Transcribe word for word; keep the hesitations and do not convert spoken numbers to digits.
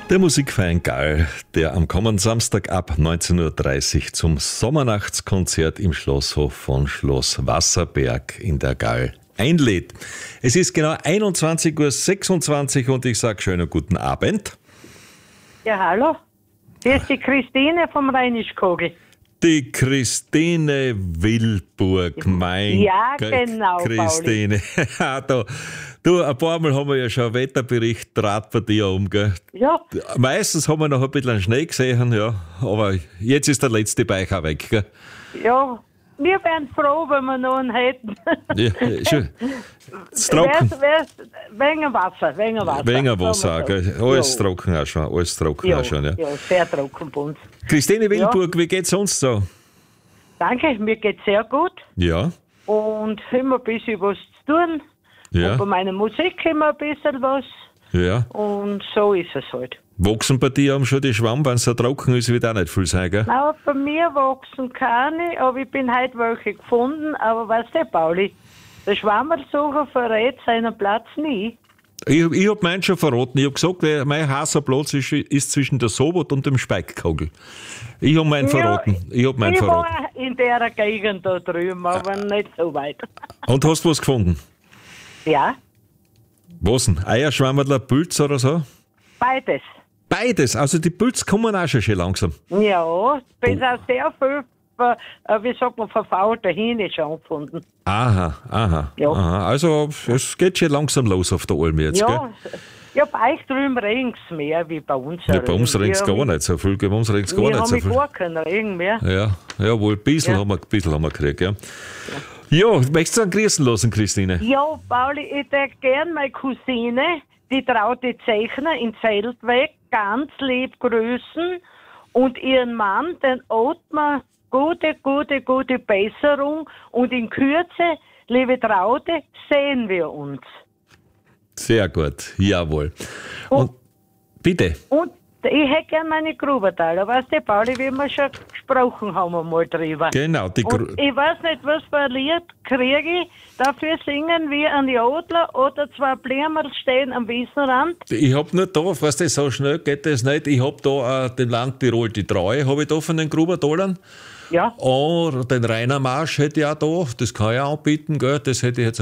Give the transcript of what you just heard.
Der Musikverein Gall, der am kommenden Samstag ab neunzehn Uhr dreißig zum Sommernachtskonzert im Schlosshof von Schloss Wasserberg in der Gall einlädt. Es ist genau einundzwanzig Uhr sechsundzwanzig und ich sage schönen guten Abend. Ja, hallo. Hier ist die Christine vom Rheinischkogel. Die Christine Wilburg, mein Ja, Gott, genau, Christine. du, du, ein paar Mal haben wir ja schon einen Wetterbericht draht bei dir um, gell? Ja, Meistens haben wir noch ein bisschen Schnee gesehen, ja, aber jetzt ist der letzte Beicher weg, gell? ja. Wir wären froh, wenn wir noch einen hätten. Ja, schön. Das trocken. Wär's, wär's, wegen Wasser, wegen Wasser. Wegen Wasser, Sagen wir so. gell? Alles Ja. trocken auch schon, alles trocken Ja, auch schon, ja. ja, sehr trocken bei uns. Christine Wilburg, wie geht's sonst so? Danke, mir geht's sehr gut. Ja, Und immer ein bisschen was zu tun. ja, Und bei meiner Musik immer ein bisschen was. ja. Und so ist es halt. Wachsen bei dir haben schon die Schwamm, wenn es so trocken ist, wird auch nicht viel sein, gell? Na, bei mir wachsen keine, aber ich bin heute welche gefunden. Aber weißt du, Pauli, der Schwammersucher verrät seinen Platz nie. Ich, ich hab meinen schon verraten. Ich hab gesagt, wer- mein heißer Platz ist, ist zwischen der Sobot und dem Speikkogel. Ich hab meinen Ja, verraten. Ich hab meinen ich verraten. war in der Gegend da drüben, aber nicht so weit. Und hast du was gefunden? Ja, Was denn? Eierschwammerler, Pilz oder so? beides. Beides. Also die Pilze kommen auch schon schön langsam. Ja, bis Oh. auch sehr viel, ver- äh, wie sagt man, verfaulte Hähne schon gefunden. Aha, aha, Ja. aha. Also es geht schon langsam los auf der Alm jetzt, Ja, ja, bei euch drüben regnet es mehr wie bei uns. gell? Ja, bei uns regnet es Wir- gar nicht so viel. Bei uns regnet es gar Wir nicht haben so viel. gar keinen Regen mehr. Ja, ja, wohl, ein bisschen, Ja. haben wir, ein bisschen haben wir gekriegt, ja. Ja, möchtest du einen grüßen lassen, Christine? Ja, Pauli, ich hätte gern meine Cousine, die traute Zeichner in Zeltweg, ganz lieb grüßen und ihren Mann, den Ottmar, gute, gute, gute Besserung und in Kürze, liebe Traute, sehen wir uns. Sehr gut, jawohl. Und bitte, Und ich hätte gern meine Grubertaler, weißt du, Pauli, wie wir schon gesprochen haben einmal drüber. genau, die Gru Und ich weiß nicht, was für ein Lied kriege ich. Dafür singen wir ein Jodler oder zwei Blumerl stehen am Wiesenrand. ich hab nur da, weißt du, so schnell geht das nicht. Ich hab da äh, den Land Tirol die Treue, habe ich da von den Grubertalern. Ja. Und den Rainer Marsch hätte ich auch da, das kann ich auch anbieten, gell? Das hätte ich jetzt